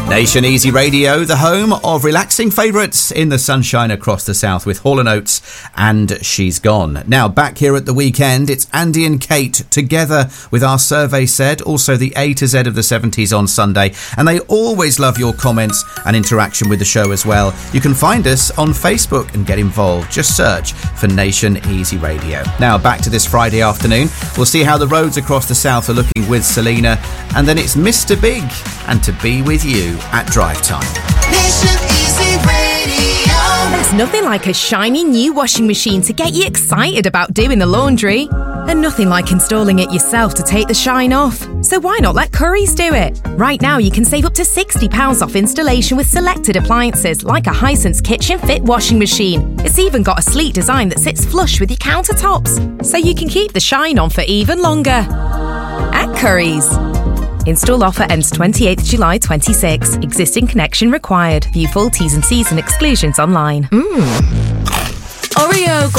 Nation Easy Radio, the home of relaxing favourites in the sunshine across the south with Hall & Oates and She's Gone. Now, back here at the weekend, it's Andy and Kate together with Our Survey Said, also the A to Z of the 70s on Sunday, and they always love your comments and interaction with the show as well. You can find us on Facebook and get involved. Just search for Nation Easy Radio. Now, back to this Friday afternoon. We'll see how the roads across the south are looking with Selena, and then it's Mr. Big and To Be With You at drive time. Nation Easy Radio. There's nothing like a shiny new washing machine to get you excited about doing the laundry. And nothing like installing it yourself to take the shine off. So why not let Currys do it? Right now you can save up to £60 off installation with selected appliances like a Hisense Kitchen Fit washing machine. It's even got a sleek design that sits flush with your countertops, so you can keep the shine on for even longer. At Currys. Install offer ends 28th July 26. Existing connection required. View full T's and C's and exclusions online. Oreo